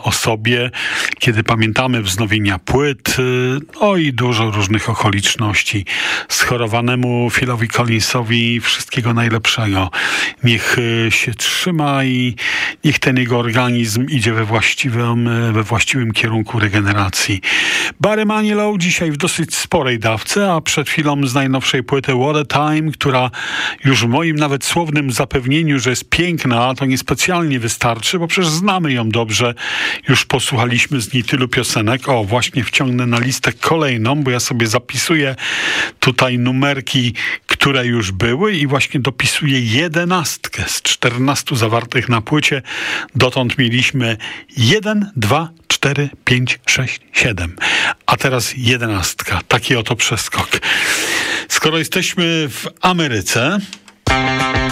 o sobie, kiedy pamiętamy wznowienia płyt, i dużo różnych okoliczności. Schorowanemu Philowi Collinsowi wszystkiego najlepszego. Niech się trzyma i niech ten jego organizm idzie we właściwym kierunku regeneracji. Barry Manilow dzisiaj w dosyć sporej dawce, a przed chwilą z najnowszej płyty What a Time, która już w moim nawet słownym zapewnieniu, że jest piękna, to niespecjalnie wystarczy, bo przecież znamy ją dobrze. Już posłuchaliśmy z niej tylu piosenek. Właśnie wciągnę na listę kolejną, bo ja sobie zapisuję tutaj numerki, które już były i właśnie dopisuję 11 z 14 zawartych na płycie. Dotąd mieliśmy 1, 2, 4, 5, 6, 7. A teraz 11. Taki oto przeskok. Skoro jesteśmy w Ameryce...